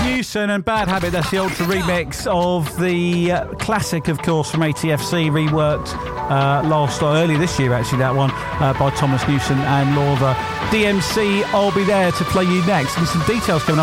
Newson and Bad Habit. That's the ultra remix of the classic, of course, from ATFC, reworked early this year, actually, that one, by Thomas Newson and Lorva. DMC, I'll be there to play you next. And some details coming up